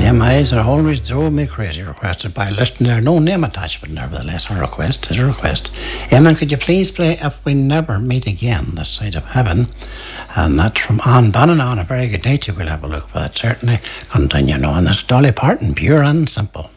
Same eyes are always drove me crazy. Requested by a listener there. No name attachment, nevertheless. A request is a request. Eamon, could you please play If We Never Meet Again, This Side of Heaven? And that's from Anne Bannon. A very good night. You will have a look for that, certainly. Continue on. That's Dolly Parton, pure and simple.